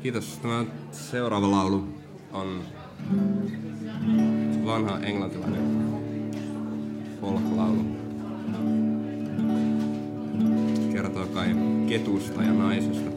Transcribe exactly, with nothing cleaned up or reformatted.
Kiitos. Tämä seuraava laulu on vanha englantilainen folk-laulu. Kertoo kai ketusta ja naisesta.